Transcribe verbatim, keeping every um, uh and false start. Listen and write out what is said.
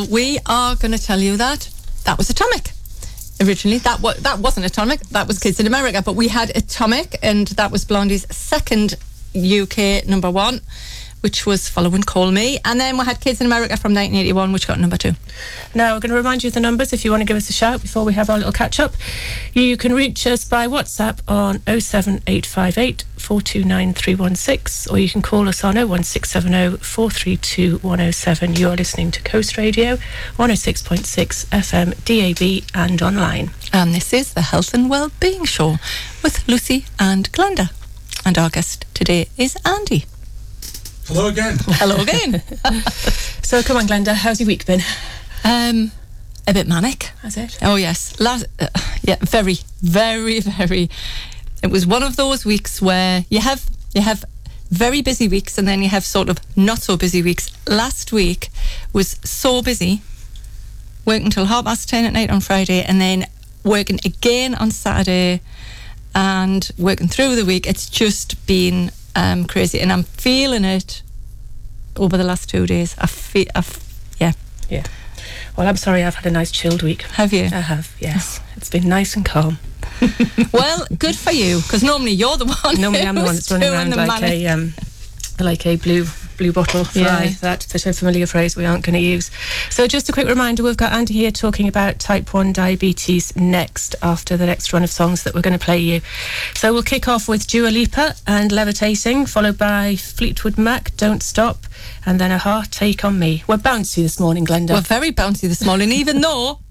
So we are going to tell you that that was Atomic. Originally, that was that wasn't Atomic. That was Kids in America. But we had Atomic, and that was Blondie's second U K number one, which was Following Call Me. And then we had Kids in America from nineteen eighty-one, which got number two. Now, we're going to remind you of the numbers if you want to give us a shout before we have our little catch-up. You can reach us by WhatsApp on oh seven eight five eight, four two nine, three one six, or you can call us on oh one six seven oh, four three two, one oh seven. You're listening to Coast Radio, one oh six point six F M, D A B and online. And this is the Health and Wellbeing Show with Lucy and Glenda. And our guest today is Andy. Hello again. Hello again. So come on, Glenda, how's your week been? Um, a bit manic. Has it? Oh yes, Last, uh, yeah, very, very, very. It was one of those weeks where you have you have very busy weeks and then you have sort of not so busy weeks. Last week was so busy, working till half past ten at night on Friday, and then working again on Saturday, and working through the week. It's just been um, crazy, and I'm feeling it over the last two days. I feel, I f- yeah, yeah. Well, I'm sorry, I've had a nice chilled week. Have you? I have, yes. It's been nice and calm. Well, good for you, because normally you're the one. Normally I'm the one that's running around like a um, like a blue blue bottle fly. Yeah. That, that's a familiar phrase we aren't going to use. So just a quick reminder, we've got Andy here talking about type one diabetes next, after the next run of songs that we're going to play you. So we'll kick off with Dua Lipa and Levitating, followed by Fleetwood Mac, Don't Stop, and then A Heart Take On Me. We're bouncy this morning, Glenda. We're very bouncy this morning, even though